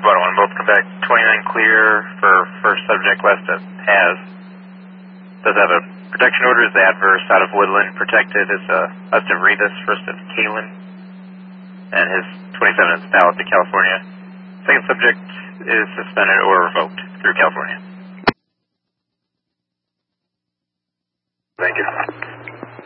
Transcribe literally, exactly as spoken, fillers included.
Button one, both come back twenty-nine clear for first subject west of Has. Does have a protection order, is adverse out of Woodland, protected is uh, west of Rebus, first of Kalen, and his twenty-seven is valid to California. Second subject is suspended or revoked through California. Thank you.